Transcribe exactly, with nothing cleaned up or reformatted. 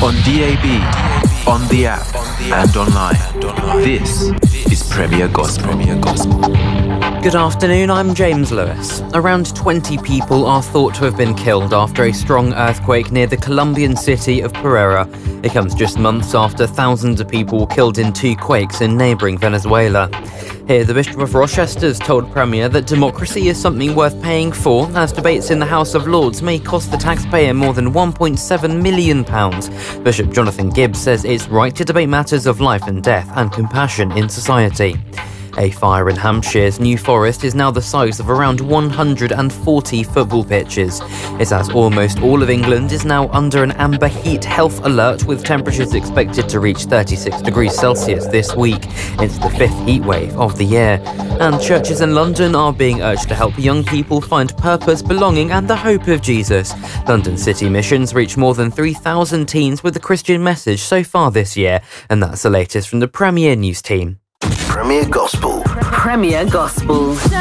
on D A B, on the app, and online. This is Premier Gospel. Good afternoon, I'm James Lewis. Around twenty people are thought to have been killed after a strong earthquake near the Colombian city of Pereira. It comes just months after thousands of people were killed in two quakes in neighbouring Venezuela. Here, the Bishop of Rochester's told Premier that democracy is something worth paying for, as debates in the House of Lords may cost the taxpayer more than one point seven million pounds. Bishop Jonathan Gibbs says it's right to debate matters of life and death and compassion in society. A fire in Hampshire's New Forest is now the size of around one hundred forty football pitches. It's as almost all of England is now under an amber heat health alert, with temperatures expected to reach thirty-six degrees Celsius this week. It's the fifth heat wave of the year. And churches in London are being urged to help young people find purpose, belonging and the hope of Jesus. London City Missions reached more than three thousand teens with the Christian message so far this year. And that's the latest from the Premier News team. Premier Gospel. Premier Gospel.